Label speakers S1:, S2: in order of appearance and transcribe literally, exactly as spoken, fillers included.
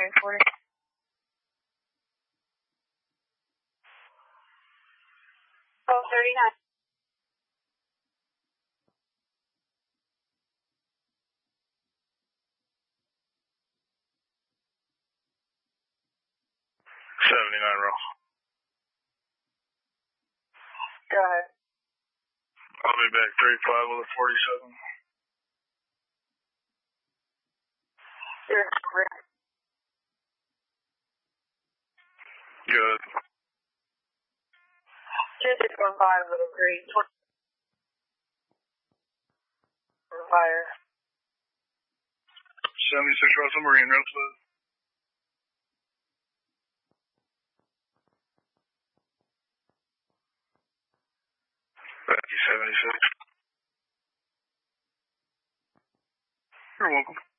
S1: transporter. Oh, thirty-nine.
S2: seventy-nine, Ross.
S1: Go ahead.
S2: I'll be back three five with a forty-seven.
S1: You're correct.
S2: Good.
S1: two six one five, little three. Fire.
S2: seventy-six Russell Marine, real close. Thank you, seventy-six. You're welcome.